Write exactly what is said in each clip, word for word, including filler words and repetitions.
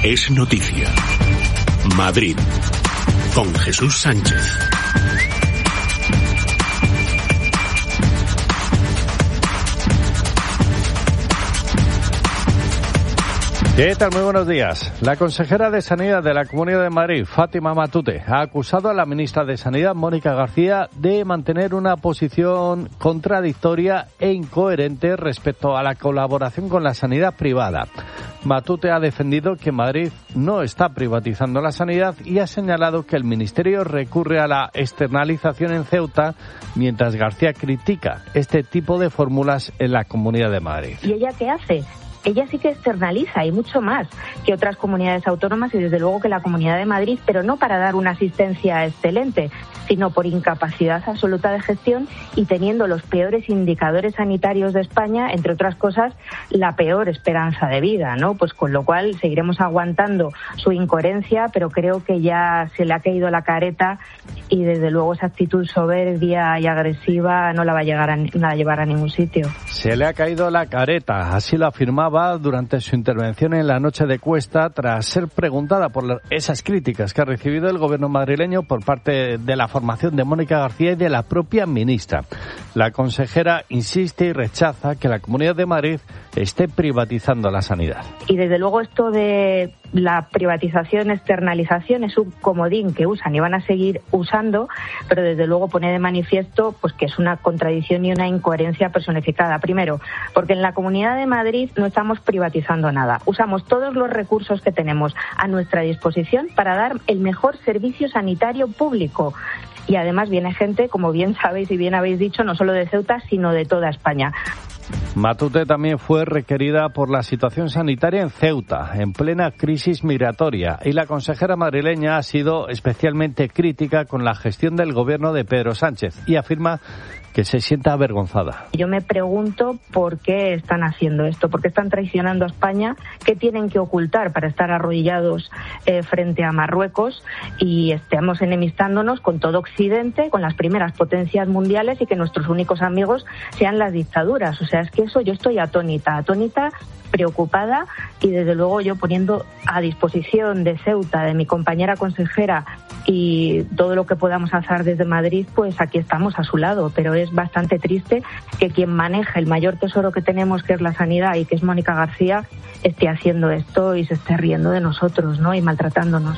Es noticia. Madrid, con Jesús Sánchez. ¿Qué tal? Muy buenos días. La consejera de Sanidad de la Comunidad de Madrid, Fátima Matute, ha acusado a la ministra de Sanidad, Mónica García, de mantener una posición contradictoria e incoherente respecto a la colaboración con la sanidad privada. Matute ha defendido que Madrid no está privatizando la sanidad y ha señalado que el Ministerio recurre a la externalización en Ceuta, mientras García critica este tipo de fórmulas en la Comunidad de Madrid. ¿Y ella qué hace? Ella sí que externaliza y mucho más que otras comunidades autónomas y desde luego que la Comunidad de Madrid, pero no para dar una asistencia excelente, sino por incapacidad absoluta de gestión y teniendo los peores indicadores sanitarios de España, entre otras cosas, la peor esperanza de vida, ¿no? Pues con lo cual seguiremos aguantando su incoherencia, pero creo que ya se le ha caído la careta y desde luego esa actitud soberbia y agresiva no la va a llegar a, no la va a llevar a ningún sitio. Se le ha caído la careta, así lo afirmaba durante su intervención en la noche de Cuesta, tras ser preguntada por esas críticas que ha recibido el gobierno madrileño por parte de la formación de Mónica García y de la propia ministra. La consejera insiste y rechaza que la Comunidad de Madrid esté privatizando la sanidad. Y desde luego esto de la privatización, externalización es un comodín que usan y van a seguir usando, pero desde luego pone de manifiesto pues que es una contradicción y una incoherencia personificada. Primero, porque en la Comunidad de Madrid no estamos privatizando nada. Usamos todos los recursos que tenemos a nuestra disposición para dar el mejor servicio sanitario público. Y además viene gente, como bien sabéis y bien habéis dicho, no solo de Ceuta, sino de toda España. Matute también fue requerida por la situación sanitaria en Ceuta, en plena crisis migratoria, y la consejera madrileña ha sido especialmente crítica con la gestión del gobierno de Pedro Sánchez y afirma que se sienta avergonzada. Yo me pregunto por qué están haciendo esto, por qué están traicionando a España, qué tienen que ocultar para estar arrodillados eh, frente a Marruecos y estemos enemistándonos con todo Occidente, con las primeras potencias mundiales y que nuestros únicos amigos sean las dictaduras. O sea, es que eso yo estoy atónita, atónita, preocupada y desde luego yo poniendo a disposición de Ceuta, de mi compañera consejera y todo lo que podamos hacer desde Madrid, pues aquí estamos a su lado, pero es bastante triste que quien maneja el mayor tesoro que tenemos, que es la sanidad y que es Mónica García, esté haciendo esto y se esté riendo de nosotros, ¿no? Y maltratándonos.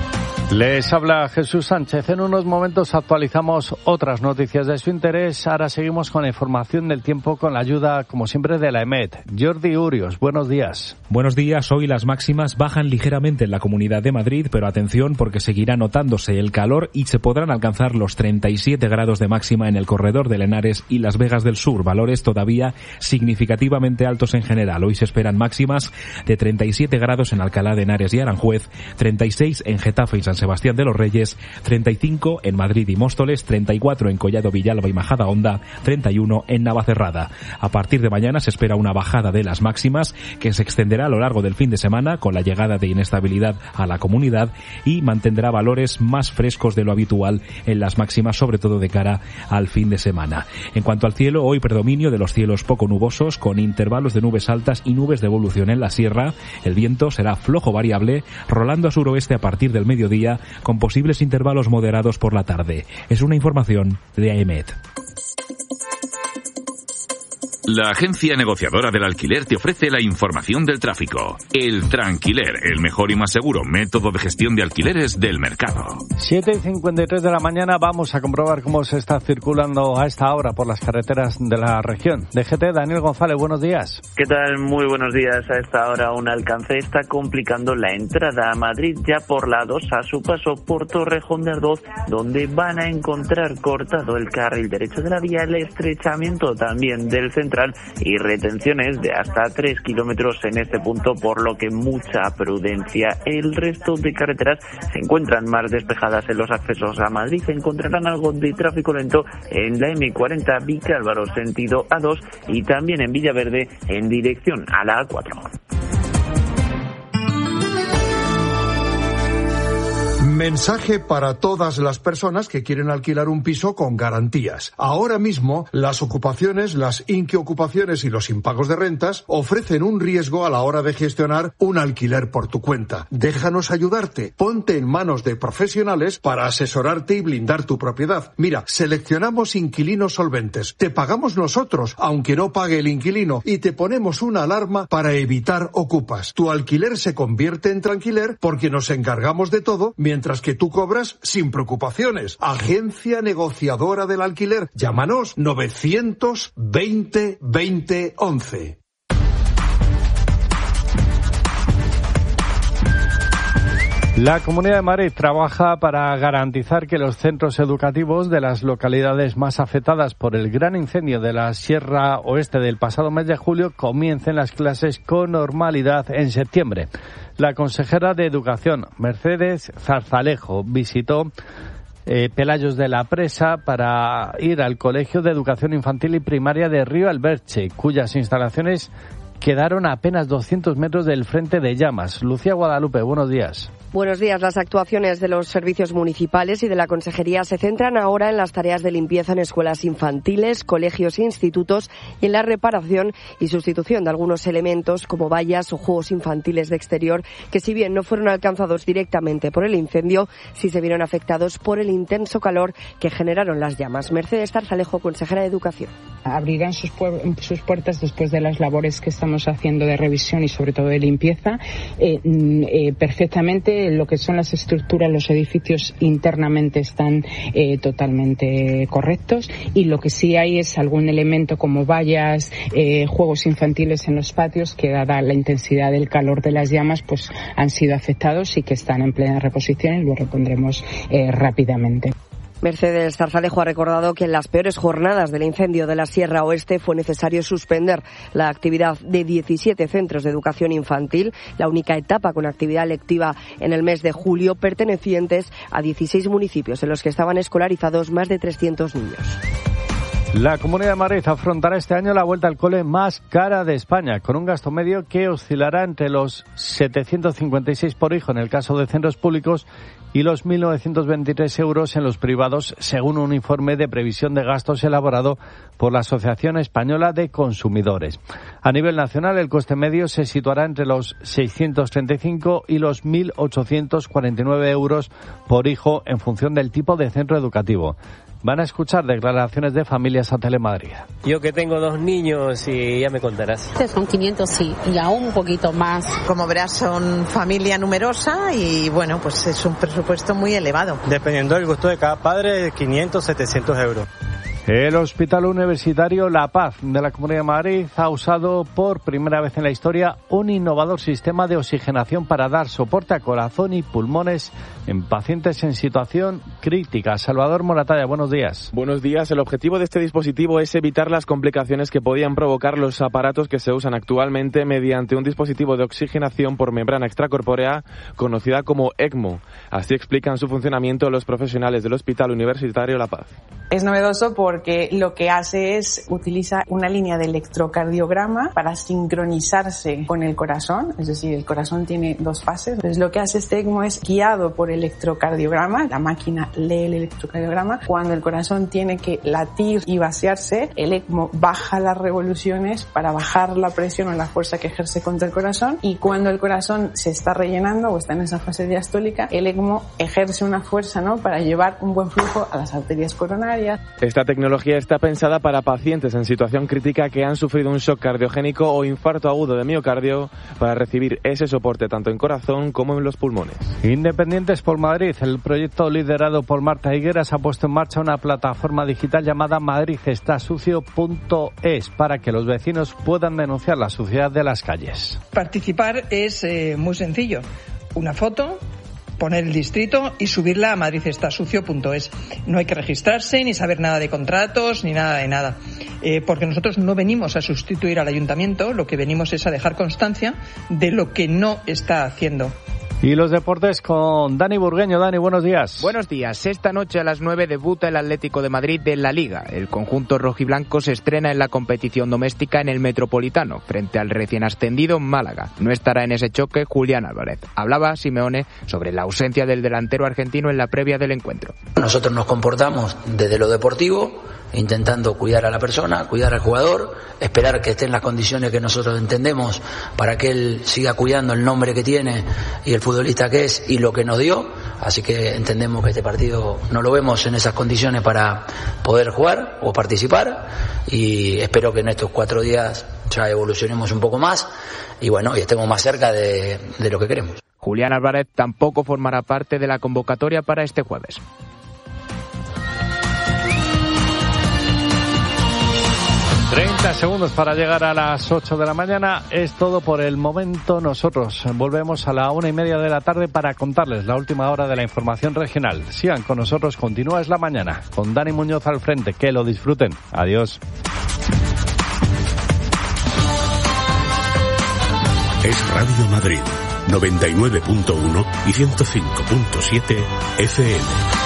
Les habla Jesús Sánchez. En unos momentos actualizamos otras noticias de su interés. Ahora seguimos con la información del tiempo con la ayuda, como siempre, de la EMET. Jordi Urios, buenos días. Buenos días. Hoy las máximas bajan ligeramente en la Comunidad de Madrid, pero atención porque seguirá notándose el calor y se podrán alcanzar los treinta y siete grados de máxima en el corredor de Henares y Las Vegas del Sur, valores todavía significativamente altos en general. Hoy se esperan máximas de treinta y siete grados en Alcalá de Henares y Aranjuez, treinta y seis en Getafe y San Sebastián de los Reyes, treinta y cinco en Madrid y Móstoles, treinta y cuatro en Collado Villalba y Majadahonda, treinta y uno en Navacerrada. A partir de mañana se espera una bajada de las máximas que se extenderá a lo largo del fin de semana con la llegada de inestabilidad a la comunidad y mantendrá valores más frescos de lo habitual en las máximas, sobre todo de cara al fin de semana. En cuanto al cielo, hoy predominio de los cielos poco nubosos con intervalos de nubes altas y nubes de evolución en la sierra. El viento será flojo variable, rolando a suroeste a partir del mediodía con posibles intervalos moderados por la tarde. Es una información de A E M E T. La agencia negociadora del alquiler te ofrece la información del tráfico. El Tranquiler, el mejor y más seguro método de gestión de alquileres del mercado. siete y cincuenta y tres de la mañana vamos a comprobar cómo se está circulando a esta hora por las carreteras de la región. D G T, Daniel González, buenos días. ¿Qué tal? Muy buenos días. A esta hora un alcance está complicando la entrada a Madrid ya por la dos a su paso por Torrejón de Ardoz, donde van a encontrar cortado el carril derecho de la vía, el estrechamiento también del central y retenciones de hasta tres kilómetros en este punto, por lo que mucha prudencia. El resto de carreteras se encuentran más despejadas en los accesos a Madrid. Se encontrarán algo de tráfico lento en la eme cuarenta Vicálvaro sentido A dos y también en Villaverde en dirección a la A cuatro. Mensaje para todas las personas que quieren alquilar un piso con garantías. Ahora mismo, las ocupaciones, las inquiocupaciones y los impagos de rentas ofrecen un riesgo a la hora de gestionar un alquiler por tu cuenta. Déjanos ayudarte. Ponte en manos de profesionales para asesorarte y blindar tu propiedad. Mira, seleccionamos inquilinos solventes. Te pagamos nosotros, aunque no pague el inquilino, y te ponemos una alarma para evitar ocupas. Tu alquiler se convierte en tranquiler porque nos encargamos de todo, mientras que tú cobras sin preocupaciones. Agencia negociadora del alquiler. Llámanos novecientos veinte veinte once. La Comunidad de Madrid trabaja para garantizar que los centros educativos de las localidades más afectadas por el gran incendio de la Sierra Oeste del pasado mes de julio comiencen las clases con normalidad en septiembre. La consejera de Educación, Mercedes Zarzalejo, visitó eh, Pelayos de la Presa para ir al Colegio de Educación Infantil y Primaria de Río Alberche, cuyas instalaciones quedaron a apenas doscientos metros del frente de llamas. Lucía Guadalupe, buenos días. Buenos días. Las actuaciones de los servicios municipales y de la Consejería se centran ahora en las tareas de limpieza en escuelas infantiles, colegios e institutos y en la reparación y sustitución de algunos elementos como vallas o juegos infantiles de exterior que, si bien no fueron alcanzados directamente por el incendio, sí se vieron afectados por el intenso calor que generaron las llamas. Mercedes Zarzalejo, consejera de Educación. Abrirán sus, pu- sus puertas después de las labores que estamos haciendo de revisión y sobre todo de limpieza eh, eh, perfectamente. Lo que son las estructuras, los edificios internamente están eh, totalmente correctos, y lo que sí hay es algún elemento como vallas, eh, juegos infantiles en los patios que, dada la intensidad del calor de las llamas, pues han sido afectados y que están en plena reposición y lo repondremos eh, rápidamente. Mercedes Zarzalejo ha recordado que en las peores jornadas del incendio de la Sierra Oeste fue necesario suspender la actividad de diecisiete centros de educación infantil, la única etapa con actividad lectiva en el mes de julio, pertenecientes a dieciséis municipios en los que estaban escolarizados más de trescientos niños. La Comunidad de Madrid afrontará este año la vuelta al cole más cara de España, con un gasto medio que oscilará entre los setecientos cincuenta y seis por hijo en el caso de centros públicos y los mil novecientos veintitrés euros en los privados, según un informe de previsión de gastos elaborado por la Asociación Española de Consumidores. A nivel nacional, el coste medio se situará entre los seiscientos treinta y cinco y los mil ochocientos cuarenta y nueve euros por hijo en función del tipo de centro educativo. Van a escuchar declaraciones de familias a Telemadrid. Yo que tengo dos niños y ya me contarás. Son quinientos, sí, y aún un poquito más. Como verás, son familia numerosa y bueno, pues es un presupuesto muy elevado. Dependiendo del gusto de cada padre, quinientos, setecientos euros. El Hospital Universitario La Paz de la Comunidad de Madrid ha usado por primera vez en la historia un innovador sistema de oxigenación para dar soporte a corazón y pulmones en pacientes en situación crítica. Salvador Moratalla, buenos días. Buenos días. El objetivo de este dispositivo es evitar las complicaciones que podían provocar los aparatos que se usan actualmente mediante un dispositivo de oxigenación por membrana extracorpórea conocida como ECMO. Así explican su funcionamiento los profesionales del Hospital Universitario La Paz. Es novedoso porque lo que hace es utiliza una línea de electrocardiograma para sincronizarse con el corazón, es decir, el corazón tiene dos fases. Entonces lo que hace este ECMO es guiado por electrocardiograma, la máquina lee el electrocardiograma. Cuando el corazón tiene que latir y vaciarse, el ECMO baja las revoluciones para bajar la presión o la fuerza que ejerce contra el corazón, y cuando el corazón se está rellenando o está en esa fase diastólica, el ECMO ejerce una fuerza, ¿no?, para llevar un buen flujo a las arterias coronarias. Esta tecnología está pensada para pacientes en situación crítica que han sufrido un shock cardiogénico o infarto agudo de miocardio para recibir ese soporte tanto en corazón como en los pulmones. Independientes por Madrid, el proyecto liderado por Marta Higueras ha puesto en marcha una plataforma digital llamada madrid está sucio punto es para que los vecinos puedan denunciar la suciedad de las calles. Participar es eh, muy sencillo. Una foto, poner el distrito y subirla a madrid está sucio punto es. No hay que registrarse, ni saber nada de contratos, ni nada de nada. Eh, porque nosotros no venimos a sustituir al ayuntamiento, lo que venimos es a dejar constancia de lo que no está haciendo. Y los deportes con Dani Burgueño. Dani, buenos días. Buenos días. Esta noche a las nueve debuta el Atlético de Madrid en la Liga. El conjunto rojiblanco se estrena en la competición doméstica en el Metropolitano, frente al recién ascendido Málaga. No estará en ese choque Julián Álvarez. Hablaba Simeone sobre la ausencia del delantero argentino en la previa del encuentro. Nosotros nos comportamos desde lo deportivo, intentando cuidar a la persona, cuidar al jugador, esperar que esté en las condiciones que nosotros entendemos para que él siga cuidando el nombre que tiene y el futbolista que es y lo que nos dio. Así que entendemos que este partido no lo vemos en esas condiciones para poder jugar o participar, y espero que en estos cuatro días ya evolucionemos un poco más y bueno, y estemos más cerca de, de lo que queremos. Julián Álvarez tampoco formará parte de la convocatoria para este jueves. treinta segundos para llegar a las ocho de la mañana. Es todo por el momento. Nosotros volvemos a la una y media de la tarde para contarles la última hora de la información regional. Sigan con nosotros. Continúa Es la Mañana con Dani Muñoz al frente. Que lo disfruten. Adiós. Es Radio Madrid noventa y nueve punto uno y ciento cinco punto siete F M.